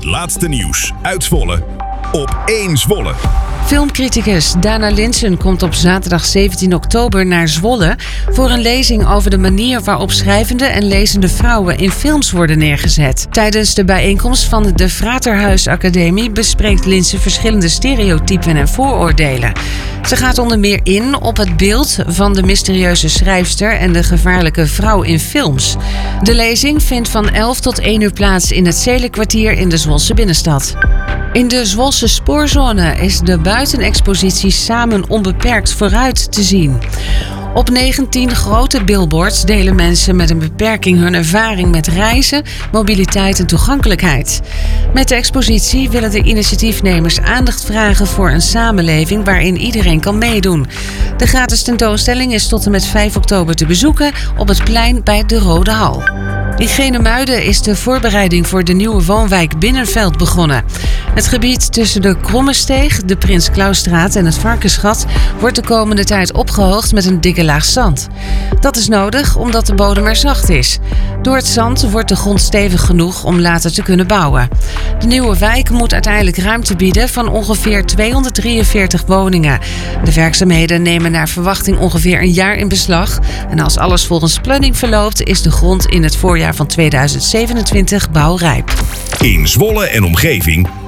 laatste nieuws uit Zwolle op 1 Zwolle. Filmcriticus Dana Linssen komt op zaterdag 17 oktober naar Zwolle voor een lezing over de manier waarop schrijvende en lezende vrouwen in films worden neergezet. Tijdens de bijeenkomst van de Fraterhuis Academie bespreekt Linssen verschillende stereotypen en vooroordelen. Ze gaat onder meer in op het beeld van de mysterieuze schrijfster en de gevaarlijke vrouw in films. De lezing vindt van 11 tot 1 uur plaats in het Zelenkwartier in de Zwolse binnenstad. In de Zwolse spoorzone is de buitenexpositie Samen Onbeperkt vooruit te zien. Op 19 grote billboards delen mensen met een beperking hun ervaring met reizen, mobiliteit en toegankelijkheid. Met de expositie willen de initiatiefnemers aandacht vragen voor een samenleving waarin iedereen kan meedoen. De gratis tentoonstelling is tot en met 5 oktober te bezoeken op het plein bij de Rode Hal. In Genemuiden is de voorbereiding voor de nieuwe woonwijk Binnenveld begonnen. Het gebied tussen de Krommesteeg, de Prins Clausstraat en het Varkensgat wordt de komende tijd opgehoogd met een dikke laag zand. Dat is nodig omdat de bodem er zacht is. Door het zand wordt de grond stevig genoeg om later te kunnen bouwen. De nieuwe wijk moet uiteindelijk ruimte bieden van ongeveer 243 woningen. De werkzaamheden nemen naar verwachting ongeveer een jaar in beslag. En als alles volgens planning verloopt, is de grond in het voorjaar van 2027 bouwrijp. In Zwolle en omgeving